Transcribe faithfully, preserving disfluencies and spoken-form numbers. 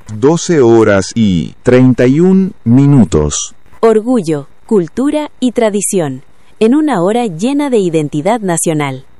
doce horas y treinta y un minutos. Orgullo, cultura y tradición, en una hora llena de identidad nacional.